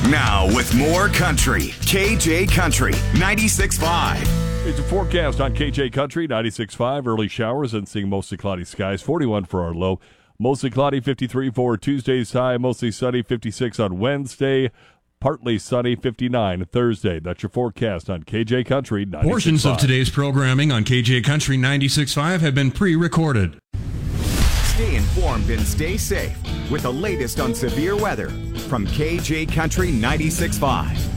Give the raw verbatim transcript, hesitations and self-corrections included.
Now with more country, K J Country ninety-six point five. It's a forecast on K J Country ninety-six point five. Early showers and seeing mostly cloudy skies. forty-one for our low. Mostly cloudy, fifty-three for Tuesday's high. Mostly sunny, fifty-six on Wednesday. Partly sunny, fifty-nine Thursday. That's your forecast on K J Country ninety-six point five. Portions of today's programming on K J Country ninety-six point five have been pre-recorded. Stay informed and stay safe with the latest on severe weather from K J Country ninety-six point five.